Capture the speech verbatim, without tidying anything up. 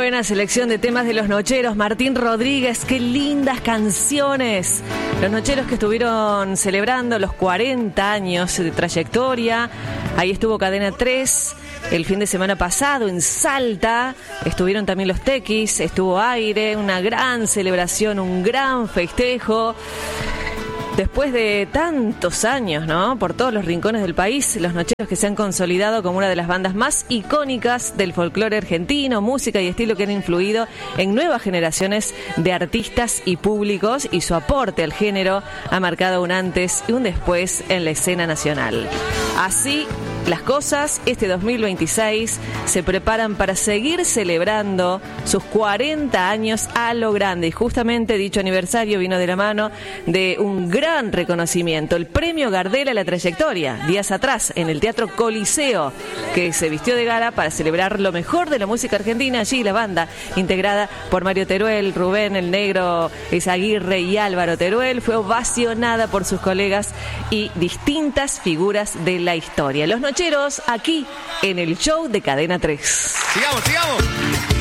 buena selección de temas de Los Nocheros. Martín Rodríguez, qué lindas canciones. Los Nocheros que estuvieron celebrando los cuarenta años de trayectoria. Ahí estuvo Cadena tres el fin de semana pasado en Salta. Estuvieron también los Tequis, estuvo Aire, una gran celebración, un gran festejo. Después de tantos años, ¿no? Por todos los rincones del país, Los Nocheros que se han consolidado como una de las bandas más icónicas del folclore argentino, música y estilo que han influido en nuevas generaciones de artistas y públicos, y su aporte al género ha marcado un antes y un después en la escena nacional. Así las cosas, este dos mil veintiséis se preparan para seguir celebrando sus cuarenta años a lo grande, y justamente dicho aniversario vino de la mano de un gran reconocimiento, el Premio Gardel a la Trayectoria, días atrás en el Teatro Coliseo, que se vistió de gala para celebrar lo mejor de la música argentina. Allí la banda, integrada por Mario Teruel, Rubén el Negro Izaguirre y Álvaro Teruel, fue ovacionada por sus colegas y distintas figuras de la historia. Los Nocheros aquí en el show de Cadena tres. Sigamos, sigamos.